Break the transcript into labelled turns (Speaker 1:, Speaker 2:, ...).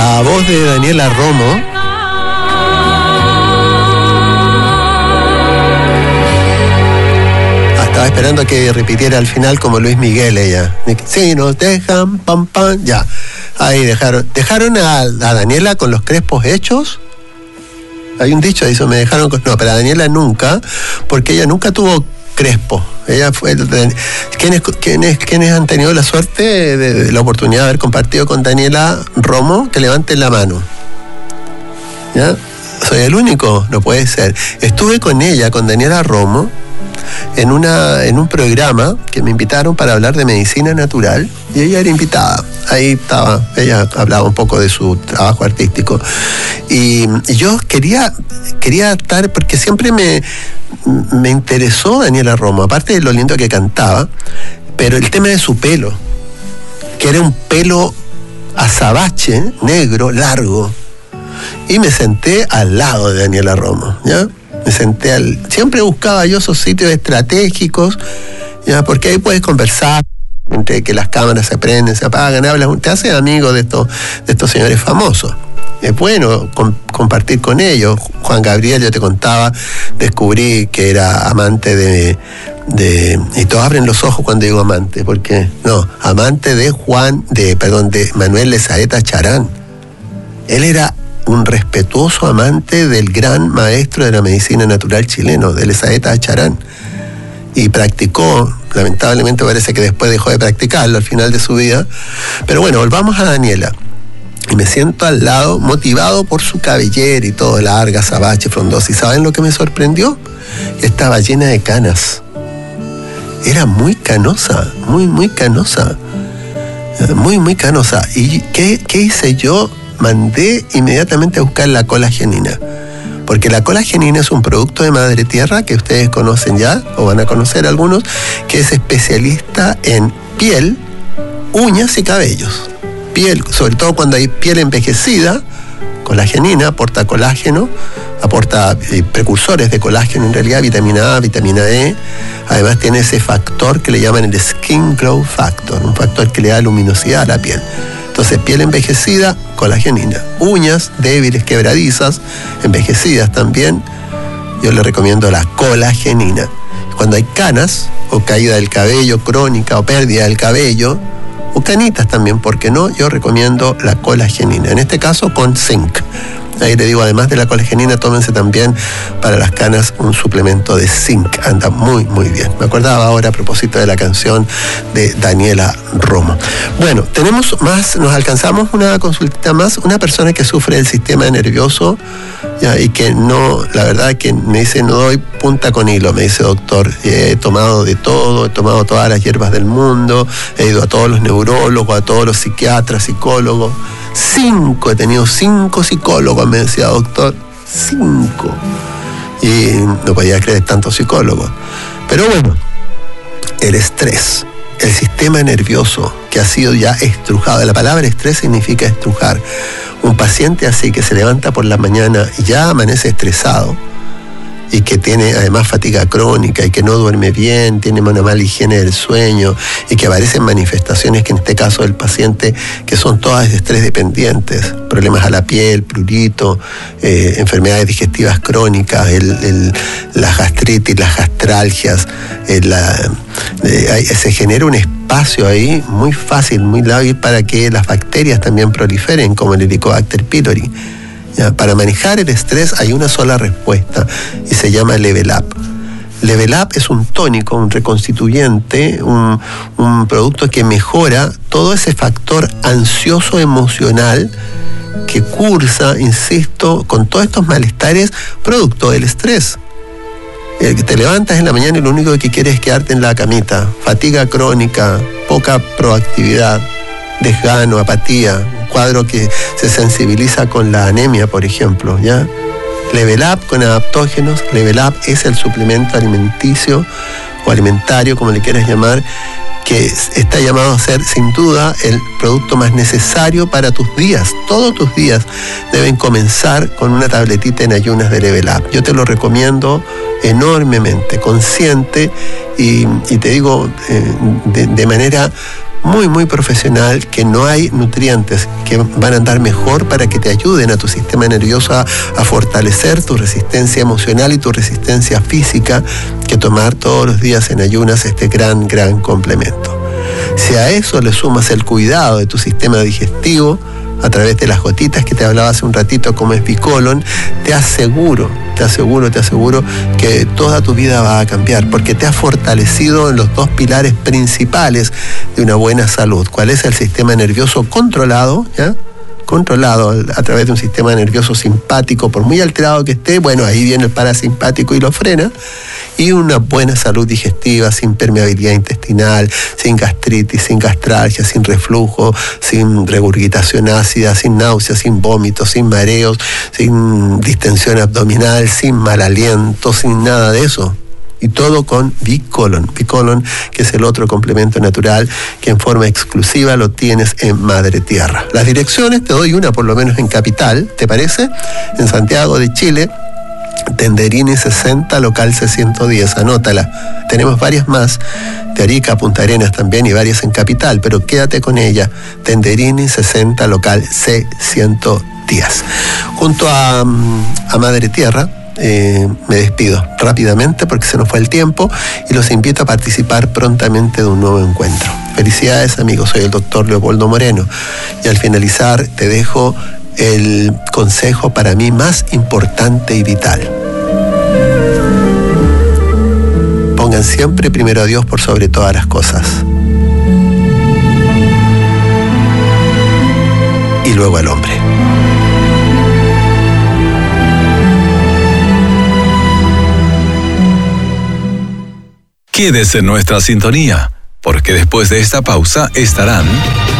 Speaker 1: La voz de Daniela Romo. Estaba esperando a que repitiera al final como Luis Miguel ella. Si nos dejan, pam, pam, ya. Ahí dejaron a Daniela con los crespos hechos. Hay un dicho de eso, me dejaron con... No, pero a Daniela nunca, porque ella nunca tuvo crespo. Ella fue... ¿Quiénes han tenido la suerte de la oportunidad de haber compartido con Daniela Romo? Que levanten la mano. ¿Ya? ¿Soy el único? No puede ser. Estuve con ella, con Daniela Romo, en un programa que me invitaron para hablar de medicina natural, y ella era invitada. Ahí estaba, ella hablaba un poco de su trabajo artístico, y yo quería estar, porque siempre me interesó Daniela Romo, aparte de lo lindo que cantaba, pero el tema de su pelo, que era un pelo azabache, negro, largo, y me senté al lado de Daniela Romo, ¿ya? Me senté siempre buscaba yo esos sitios estratégicos, ¿ya? Porque ahí puedes conversar, entre que las cámaras se prenden, se apagan, hablas, te haces amigo de estos señores famosos. Es bueno compartir con ellos. Juan Gabriel, yo te contaba, descubrí que era amante de y todos abren los ojos cuando digo amante, porque no, amante de Manuel Lezaeta Charán. Él era un respetuoso amante del gran maestro de la medicina natural chileno, de Lezaeta Charán, y practicó, lamentablemente parece que después dejó de practicarlo al final de su vida. Pero bueno, volvamos a Daniela, y me siento al lado, motivado por su cabellera y todo, larga, azabache, frondosa, y ¿saben lo que me sorprendió? Estaba llena de canas. Era muy canosa, muy canosa, muy canosa. ¿Y qué hice yo? Mandé inmediatamente a buscar la colagenina, porque la colagenina es un producto de Madre Tierra que ustedes conocen ya, o van a conocer algunos, que es especialista en piel, uñas y cabellos. Piel, sobre todo cuando hay piel envejecida, colagenina aporta colágeno, aporta precursores de colágeno en realidad, vitamina A, vitamina E. Además tiene ese factor que le llaman el Skin Glow Factor, un factor que le da luminosidad a la piel. Entonces, piel envejecida, colagenina. Uñas débiles, quebradizas, envejecidas también, yo le recomiendo la colagenina. Cuando hay canas, o caída del cabello crónica, o pérdida del cabello, o canitas también, ¿por qué no? Yo recomiendo la colagenina, en este caso con zinc. Ahí le digo, además de la colagenina, tómense también para las canas un suplemento de zinc. Anda muy bien. Me acordaba ahora a propósito de la canción de Daniela Romo. Bueno, tenemos más, nos alcanzamos una consultita más. Una persona que sufre del sistema nervioso, ya, y que no, la verdad que me dice, no doy punta con hilo, me dice, doctor, he tomado de todo, he tomado todas las hierbas del mundo, he ido a todos los neurólogos, a todos los psiquiatras, psicólogos. He tenido 5 psicólogos, me decía, doctor, 5. Y no podía creer tantos psicólogos. Pero bueno, el estrés, el sistema nervioso que ha sido ya estrujado. La palabra estrés significa estrujar. Un paciente así que se levanta por la mañana y ya amanece estresado, y que tiene además fatiga crónica y que no duerme bien, tiene una mala higiene del sueño, y que aparecen manifestaciones que en este caso del paciente que son todas de estrés dependientes, problemas a la piel, prurito, enfermedades digestivas crónicas, las gastritis, las gastralgias, se genera un espacio ahí muy fácil, muy lábil para que las bacterias también proliferen, como el Helicobacter pylori. Ya, para manejar el estrés hay una sola respuesta y se llama Level Up. Level Up es un tónico, un reconstituyente, un producto que mejora todo ese factor ansioso emocional que cursa, insisto, con todos estos malestares producto del estrés. Te levantas en la mañana y lo único que quieres es quedarte en la camita. Fatiga crónica, poca proactividad, desgano, apatía, un cuadro que se sensibiliza con la anemia, por ejemplo, ¿ya? Level Up con adaptógenos. Level Up es el suplemento alimenticio o alimentario, como le quieras llamar, que está llamado a ser sin duda el producto más necesario para tus días. Todos tus días deben comenzar con una tabletita en ayunas de Level Up. Yo te lo recomiendo enormemente, consciente, y te digo de manera muy, muy profesional, que no hay nutrientes que van a andar mejor para que te ayuden a tu sistema nervioso a fortalecer tu resistencia emocional y tu resistencia física, que tomar todos los días en ayunas este gran, gran complemento. Si a eso le sumas el cuidado de tu sistema digestivo, a través de las gotitas que te hablaba hace un ratito, como es Bicolon, te aseguro que toda tu vida va a cambiar, porque te has fortalecido en los dos pilares principales de una buena salud. ¿Cuál es el sistema nervioso controlado? ¿Ya? Controlado a través de un sistema nervioso simpático, por muy alterado que esté, bueno, ahí viene el parasimpático y lo frena. Y una buena salud digestiva, sin permeabilidad intestinal, sin gastritis, sin gastralgia, sin reflujo, sin regurgitación ácida, sin náuseas, sin vómitos, sin mareos, sin distensión abdominal, sin mal aliento, sin nada de eso. Y todo con Bicolon. Bicolon, que es el otro complemento natural que en forma exclusiva lo tienes en Madre Tierra. Las direcciones, te doy una por lo menos en Capital, ¿te parece? En Santiago de Chile, Tenderini 60, local C110, anótala. Tenemos varias más, de Arica, Punta Arenas también, y varias en Capital, pero quédate con ella. Tenderini 60, local C110. Junto a Madre Tierra, me despido rápidamente porque se nos fue el tiempo y los invito a participar prontamente de un nuevo encuentro. Felicidades, amigos, soy el doctor Leopoldo Moreno y al finalizar te dejo el consejo para mí más importante y vital. Pongan siempre primero a Dios por sobre todas las cosas y luego al hombre.
Speaker 2: Quédese en nuestra sintonía, porque después de esta pausa estarán